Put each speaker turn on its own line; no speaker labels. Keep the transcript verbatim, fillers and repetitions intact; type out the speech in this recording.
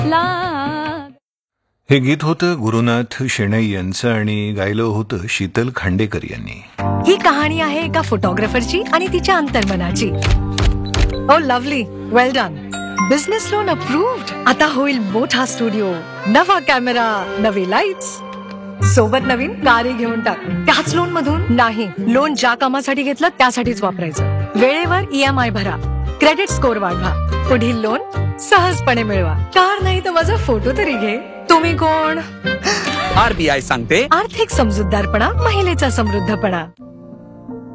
लाग.
हे गीत होतं गुरुनाथ शेणई यांचं आणि गायलं होतं शीतल खांडेकर यांनी.
ही कहाणी आहे एका फोटोग्राफरची आणि तिच्या अंतर्मनाची. ओ लवली, वेल डन. Business loan approved. आता होईल मोठा स्टुडिओ, नवा कॅमेरा, नवी लाईट्स, सोबत नवीन कारी घेऊन टाक. त्याच लोन मधून नाही, लोन ज्या कामासाठी घेतलं त्यासाठीच वापरायचं. वेळेवर ईएमआय भरा, क्रेडिट स्कोअर वाढवा, पुढील लोन सहजपणे मिळवा. कार नाही तर माझा फोटो तरी घे. तुम्ही कोण?
आरबीआय सांगते,
आर्थिक समजूतदारपणा महिलेचा समृद्धपणा.